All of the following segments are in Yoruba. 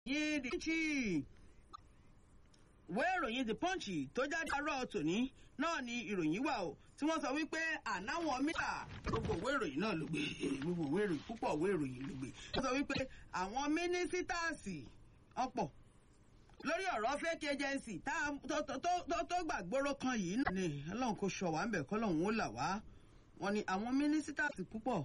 ìròyìn The Punch ìwé ìròyìn The Punch tó jáde àárọ̀ tòní náà ni ìròyìn wà o tí wọ́n sọ wípé ànáwọn mítà gbogbo ìwé ìròyìn náà ló gbé gbogbo ìwé ìròyìn púpọ̀ ìwé ìròyìn ló gbé wọ́n sọ wípé àwọn mínísítàsì ọ̀pọ̀ lórí ọ̀rọ̀ fake agency tó gbàgbóró kan yìí náà ni ọlọ́run kò ṣọ wá ń bẹ̀ kọ́lọ́run ó là wá wọ́n ní àwọn mínísítàsì púpọ̀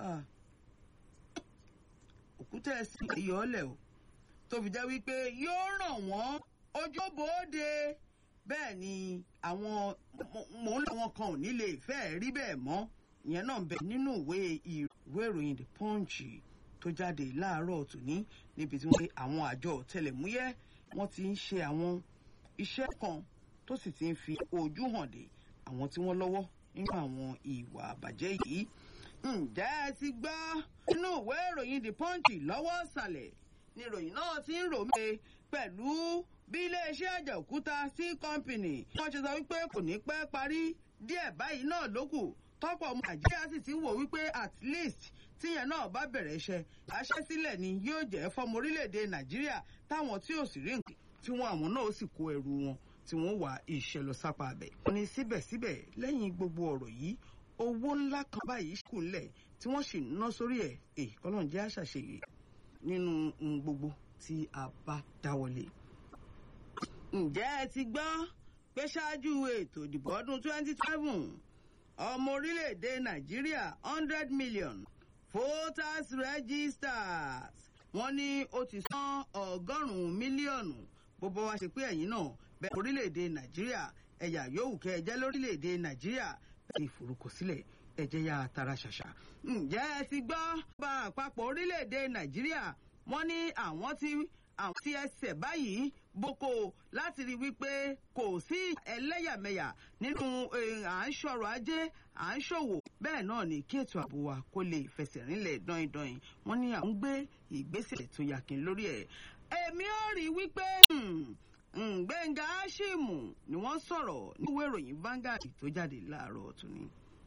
òkúta ẹ̀sìn ìyọ́lẹ̀ o tó fi jẹ́ wípé yóò ràn wọ́n ojú bòde bẹ́ẹ̀ ni àwọn mọ̀ọ́lọ́wọ́n kan ò ní lè fẹ́ rí bẹ́ẹ̀ mọ́ ìyẹn náà ń bẹ nínú ìwé ìròyìn The Punch tó jáde láàárọ̀ tòní níbi tí wọ́n pé àwọn àjọ ọ̀tẹlẹ̀múyẹ́ wọ́n ti ń ṣe àwọn iṣẹ́ kan tó sì ti ń fi ojú hàn dé àwọn tí wọ́n lọ́wọ́ nínú àwọn ìwà àbàjẹ́ yìí. ǹjẹ́ ẹ ti gbọ́ nínú ìwé ìròyìn The Punch lọ́wọ́ ìsàlẹ̀ ni ìròyìn náà ti ń rò mí pẹ̀lú bí iléeṣẹ́ àjẹòkúta sí kọ́ńpìnì wọ́n ti sọ wípé kò ní pẹ́ parí díẹ̀ báyìí náà lókù tọ́pọ̀ ọmọ nàìjíríà sì ti ń wò wípé at least tíyẹn náà bá bẹ̀rẹ̀ iṣẹ́ àṣẹ́sílẹ̀ ni yóò jẹ́ fọ́mọ orílẹ̀-èdè nàìjíríà táwọn tí ò sì rí nǹkan tí wọ́n àwọn náà sì kó ẹrù wọn tí wọ́n wà iṣẹ́ lọ sápá abẹ. wọ́n ní síbẹ̀síbẹ̀ lẹ́yìn gbogbo ọ̀rọ̀ yìí owó ńlá kan báyìí kù ńlẹ̀ tí wọ́n sì ná sórí ẹ̀ kọ́lọ́n jẹ́ àṣàṣeyè nínú gbogbo tí a bá dáwọ́lé. ǹjẹ́ ẹ ti gbọ́ pé ṣáájú ètò ìdìbò ọdún 2027 ọmọ orílẹ̀-èdè nàìjíríà 100 million voters registers wọ́n ní ó ti san 100 mílíọ̀nù bó bá wá ṣe pé ẹ̀yin náà bẹ́ẹ̀ orílẹ̀-èdè nàìjíríà ẹ̀yà yòówù kẹ́ ẹ jẹ́ lórílẹ̀-èdè nàìjíríà bẹ́ẹ̀ ni ìforúkọsílẹ̀ ẹ̀jẹ̀ yá tara ṣàṣà. ǹjẹ́ ẹ ti gbọ́ bá àpapọ̀ orílẹ̀-èdè nàìjíríà wọ́n ní àwọn tí ẹsẹ̀ báyìí boko láti rí wípé kò sí ẹlẹ́yàmẹ̀yà nínú à ń ṣọ̀rọ̀ ajé à ń ṣòwò bẹ́ẹ̀ náà ni kí ètò ààbò wa kó lè fẹsẹ̀ rinlẹ̀ dọ́yìndọ́yìn wọ́n ní àwọn gbé ìgbésẹ̀ tó yakin lórí ẹ̀. èmi ò rí wípé Gbẹ̀ngà Àṣìmù ni wọ́n sọ̀rọ̀ níwé ìròyìn Vanguard tó jáde láàárọ̀ tòní.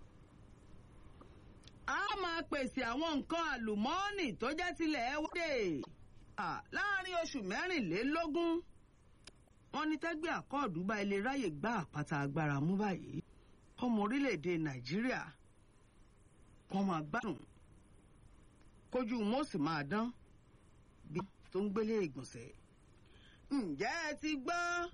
a máa pèsè àwọn nǹkan àlùmọ́ọ́nì tó jẹ́ tilẹ̀ wọ́dẹ̀ láàárín oṣù 24 wọ́n ní tẹ́gbẹ́ àkọọ̀dù bá ilé ráyè gbá àpáta agbára mú báyìí kọ́mọ orílẹ̀-èdè nàìjíríà kọ́ máa gbádùn kójú wọn sì máa dán bí tó ń gbélé ìgbọ̀nsẹ̀. ǹjẹ́ ẹ ti gbọ́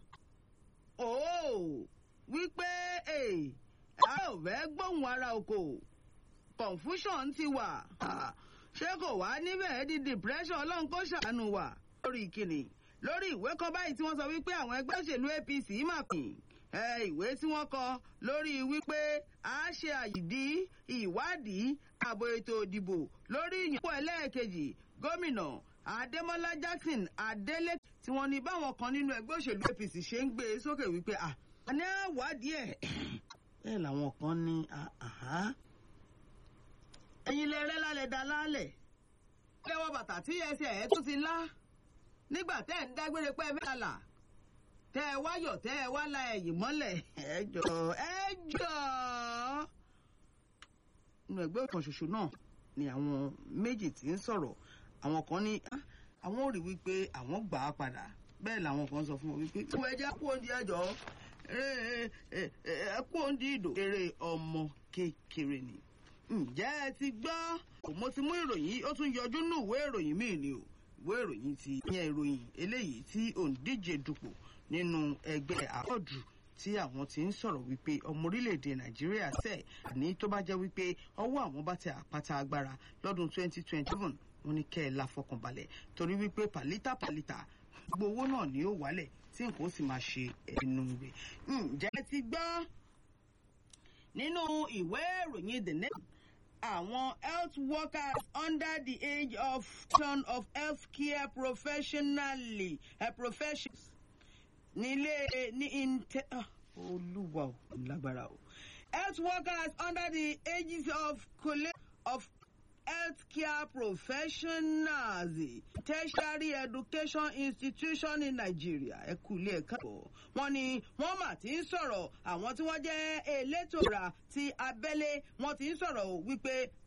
wípé a ò fẹ́ gbóhùn ara oko confusion ti wà ṣé kò wá níbẹ̀ di depression ọlọ́run kó ṣàánú wa lórí ìkíni lórí ìwé kan báyìí tí wọ́n sọ wípé àwọn ẹgbẹ́ òṣèlú APC mà pín ìwé tí wọ́n kọ lórí wípé a ṣe àyídí ìwádìí ààbò ètò ìdìbò lórí ìyànwó ẹlẹ́ẹ̀kejì gómìnà Adémọ́lá Jackson Adélèké tí wọ́n ní báwọn kan nínú ẹgbẹ́ òṣèlú APC ṣe ń gbé e sókè wípé àní àwádìí ẹ̀ bẹ́ẹ̀ làwọn kan ní ẹ̀yin lè rẹ́ lálẹ́ dá lálẹ́ lẹ́wọ́ bàtà tí ẹsẹ̀ ẹ̀ tún ti lá nígbà tẹ́ ẹ̀ ń dágbére pẹ́ mẹ́tàlá tẹ́ ẹ wáyọ̀ tẹ́ ẹ wá la ẹ̀yìn mọ́lẹ̀ ẹ jọ̀ọ́ nínú ẹgbẹ́ kan ṣoṣo náà ni àwọn méjì tí ń sọ̀rọ̀ àwọn kan ní àwọn ò rí wípé àwọn gbà á padà bẹ́ẹ̀ làwọn kan sọ fún wọn wípé ìwé ẹja kú òǹdí ẹjọ́ kú òǹdí ìdò eré ọmọ kékeré ni. ǹjẹ́ ẹ ti gbọ́ mo ti mú ìròyìn ó tún yọjú nínú ìwé ìròyìn míì ni o ìwé ìròyìn ti yẹn ìròyìn eléyìí tí òǹdíje dupò nínú ẹgbẹ́ àkọ́jù tí àwọn ti ń sọ̀rọ̀ wípé ọmọ orílẹ̀-èdè nàìjíríà sẹ̀ ní tó bá jẹ́ wípé ọwọ́ àwọn bá tẹ àpáta agbára lọ́dún 2027 wọ́n ní kẹ́ ẹ la fọkànbalẹ̀ torí wípé pàlítà gbogbo owó náà ni ó wálẹ̀ tí nǹkan ó sì máa ṣe ẹnu rẹ̀. ǹjẹ́ ti gbọ́ nínú ìwé ìròyìn The Nation àwọn health workers under the age of healthcare professions nílé ní olúwa ò lágbára o health workers under the ages of healthcare professionals tertiary education institution in Nigeria ẹ kú ilé ẹ̀ka bọ̀ wọ́n ní wọ́n mà ti ń sọ̀rọ̀ àwọn tí wọ́n jẹ́ elétò ìlera ti abẹ́lé wọ́n ti ń sọ̀rọ̀ wípé